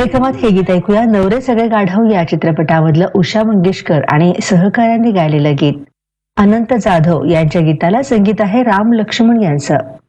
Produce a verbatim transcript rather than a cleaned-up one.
कार्यक्रमात हे गीत ऐकूया. नवरे सगळे गाढव या चित्रपटामधलं उषा मंगेशकर आणि सहकाऱ्यांनी गायलेलं गीत. अनंत जाधव यांच्या गीताला संगीत आहे राम लक्ष्मण यांचं.